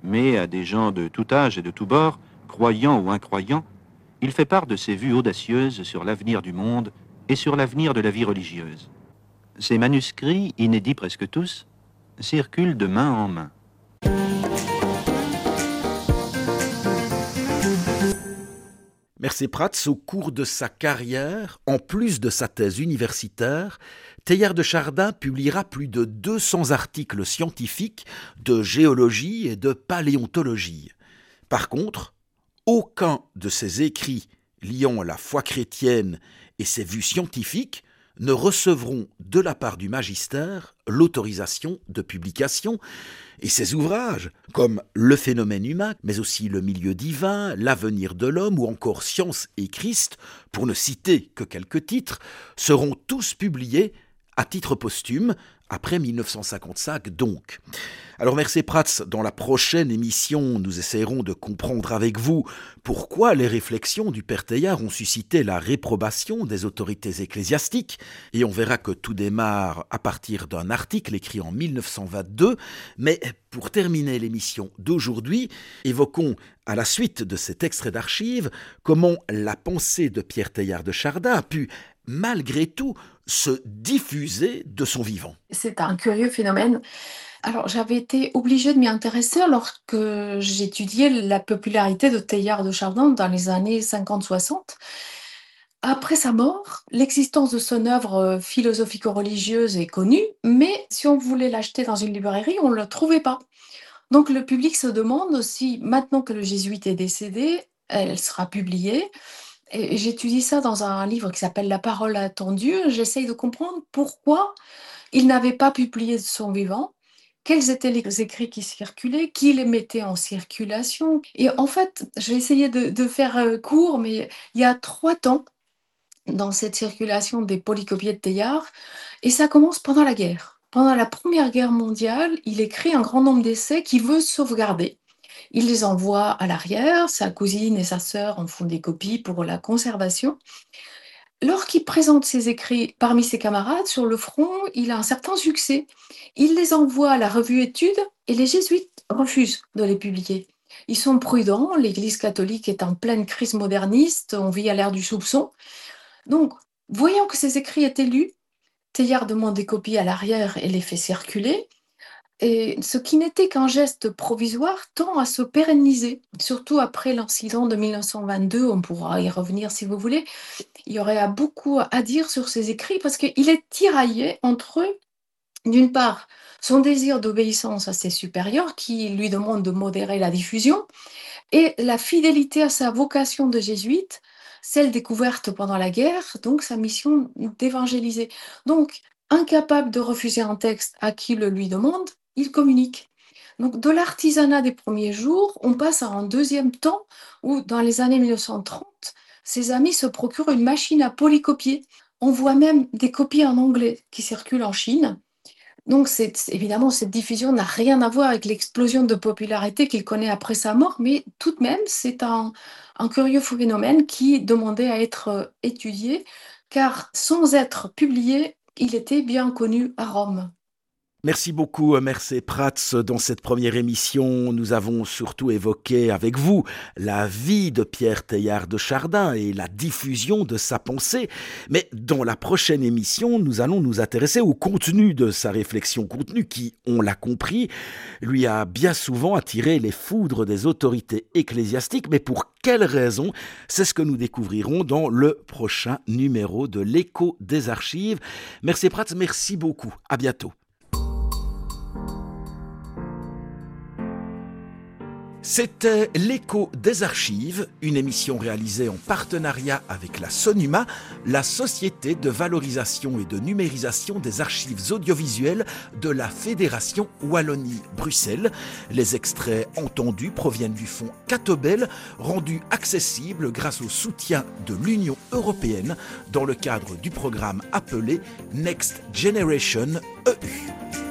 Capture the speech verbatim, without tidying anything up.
mais à des gens de tout âge et de tous bords, croyants ou incroyants, il fait part de ses vues audacieuses sur l'avenir du monde et sur l'avenir de la vie religieuse. Ces manuscrits, inédits presque tous, circulent de main en main. Mercé Prats, au cours de sa carrière, en plus de sa thèse universitaire, Teilhard de Chardin publiera plus de deux cents articles scientifiques de géologie et de paléontologie. Par contre, aucun de ses écrits liant la foi chrétienne et ses vues scientifiques ne recevront de la part du magistère l'autorisation de publication, et ses ouvrages, comme Le phénomène humain, mais aussi Le milieu divin, L'avenir de l'homme ou encore Science et Christ, pour ne citer que quelques titres, seront tous publiés à titre posthume, après mille neuf cent cinquante-cinq donc. Alors Mercé Prats, dans la prochaine émission, nous essaierons de comprendre avec vous pourquoi les réflexions du père Teilhard ont suscité la réprobation des autorités ecclésiastiques, et on verra que tout démarre à partir d'un article écrit en mille neuf cent vingt-deux, mais pour terminer l'émission d'aujourd'hui, évoquons à la suite de cet extrait d'archives comment la pensée de Pierre Teilhard de Chardin a pu, malgré tout, se diffuser de son vivant. C'est un curieux phénomène. Alors, j'avais été obligée de m'y intéresser lorsque j'étudiais la popularité de Teilhard de Chardin dans les années cinquante soixante. Après sa mort, l'existence de son œuvre philosophico-religieuse est connue, mais si on voulait l'acheter dans une librairie, on ne le trouvait pas. Donc le public se demande si, maintenant que le jésuite est décédé, elle sera publiée. Et j'étudie ça dans un livre qui s'appelle La parole attendue. J'essaye de comprendre pourquoi il n'avait pas publié de son vivant, quels étaient les écrits qui circulaient, qui les mettait en circulation. Et en fait, je vais essayer de, de faire euh, court, mais il y a trois temps dans cette circulation des polycopiés de Teilhard, et ça commence pendant la guerre. Pendant la Première Guerre mondiale, il écrit un grand nombre d'essais qu'il veut sauvegarder. Il les envoie à l'arrière, sa cousine et sa sœur en font des copies pour la conservation. Lorsqu'il présente ses écrits parmi ses camarades sur le front, il a un certain succès. Il les envoie à la revue Études et les jésuites refusent de les publier. Ils sont prudents, l'Église catholique est en pleine crise moderniste, on vit à l'ère du soupçon. Donc, voyant que ces écrits étaient lus, Teilhard demande des copies à l'arrière et les fait circuler. Et ce qui n'était qu'un geste provisoire tend à se pérenniser, surtout après l'incident de mille neuf cent vingt-deux, on pourra y revenir si vous voulez. Il y aurait beaucoup à dire sur ses écrits parce qu'il est tiraillé entre, d'une part, son désir d'obéissance à ses supérieurs qui lui demandent de modérer la diffusion et la fidélité à sa vocation de jésuite, celle découverte pendant la guerre, donc sa mission d'évangéliser. Donc, incapable de refuser un texte à qui le lui demande, il communique. Donc, de l'artisanat des premiers jours, on passe à un deuxième temps où, dans les années mille neuf cent trente, ses amis se procurent une machine à polycopier. On voit même des copies en anglais qui circulent en Chine. Donc, c'est, évidemment, cette diffusion n'a rien à voir avec l'explosion de popularité qu'il connaît après sa mort, mais tout de même, c'est un, un curieux phénomène qui demandait à être étudié, car sans être publié, il était bien connu à Rome. Merci beaucoup, Mercé Prats. Dans cette première émission, nous avons surtout évoqué avec vous la vie de Pierre Teilhard de Chardin et la diffusion de sa pensée. Mais dans la prochaine émission, nous allons nous intéresser au contenu de sa réflexion, contenu qui, on l'a compris, lui a bien souvent attiré les foudres des autorités ecclésiastiques. Mais pour quelles raisons? C'est ce que nous découvrirons dans le prochain numéro de l'Écho des Archives. Mercé Prats, merci beaucoup. À bientôt. C'était l'Écho des Archives, une émission réalisée en partenariat avec la Sonuma, la Société de valorisation et de numérisation des archives audiovisuelles de la Fédération Wallonie-Bruxelles. Les extraits entendus proviennent du fonds Catobel, rendu accessible grâce au soutien de l'Union européenne dans le cadre du programme appelé Next Generation E U.